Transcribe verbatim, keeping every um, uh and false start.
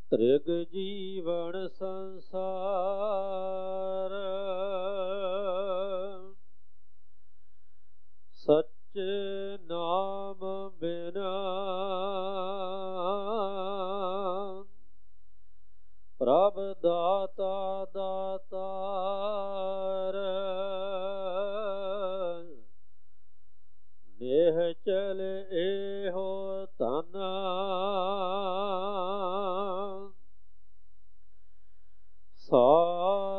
ਤ੍ਰਿਗ ਜੀਵਨ ਸੰਸਾਰ ਸੱਚੇ ਨਾਮ ਬਿਨਾ ਪ੍ਰਭ ਦਾਤਾ ਦਾਤਾਰ ਨਿਹਚਲ ਇਹੋ